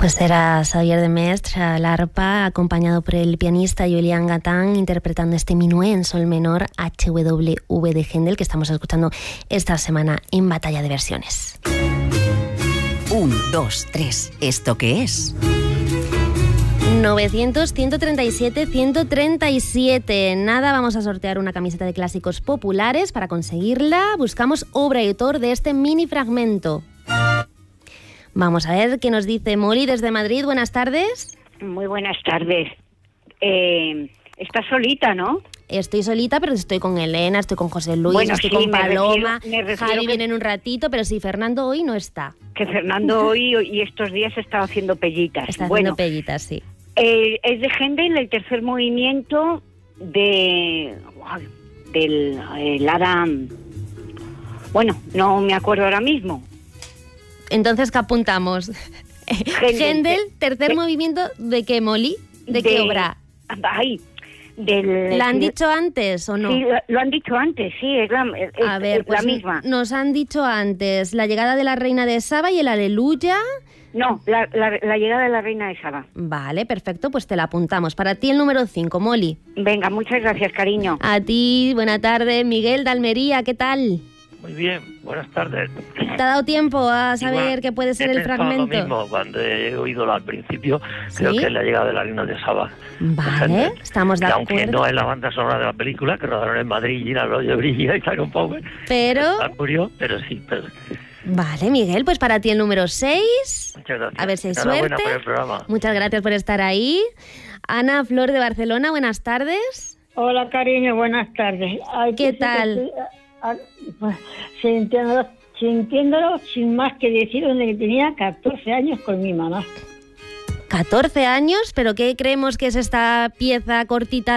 Pues era Xavier de Mestre al arpa, acompañado por el pianista Julián Gatán, interpretando este minué en sol menor HWV de Händel, que estamos escuchando esta semana en Batalla de Versiones. 1, 2, 3, ¿esto qué es? 900-137-137. Nada, vamos a sortear una camiseta de clásicos populares. Para conseguirla, buscamos obra y autor de este mini fragmento. Vamos a ver qué nos dice Molly desde Madrid. Buenas tardes. Muy buenas tardes. Estás solita, ¿no? Estoy solita, pero estoy con Elena, estoy con José Luis, bueno, estoy sí, con Paloma. me refiero Javi viene en un ratito, pero sí, Fernando hoy no está. Que Fernando hoy y estos días está haciendo pellitas. Está haciendo pellitas, sí. Es de Händel el tercer movimiento del Hada. Bueno, no me acuerdo ahora mismo. Entonces, ¿qué apuntamos? Händel, tercer movimiento, ¿de qué, Molly? ¿De qué obra? Ay, ¿La han dicho antes o no? Sí, lo han dicho antes, sí, es la misma. Nos han dicho antes la llegada de la reina de Saba y el Aleluya. No, la llegada de la reina de Saba. Vale, perfecto, pues te la apuntamos. Para ti el número 5, Molly. Venga, muchas gracias, cariño. A ti, buena tarde. Miguel de Almería, ¿qué tal? Muy bien, buenas tardes. ¿Te ha dado tiempo a saber qué puede ser el fragmento? Lo mismo, cuando he oído al principio, ¿Sí? Creo que es la llegada de la reina de Saba. Vale, estamos de acuerdo. Aunque no es la banda sonora de la película, que rodaron en Madrid, Gina Arroyo Brilla y Tyron Power. Pero... murió, pero sí. Vale, Miguel, pues para ti el número 6. Muchas gracias. A ver si hay Enhorabuena suerte. por el programa. Muchas gracias por estar ahí. Ana Flor de Barcelona, buenas tardes. Hola, cariño, buenas tardes. Ay, ¿Qué tal? Sintiéndolo sin más que decir, desde que tenía 14 años con mi mamá. 14 años, ¿pero qué creemos que es esta pieza cortita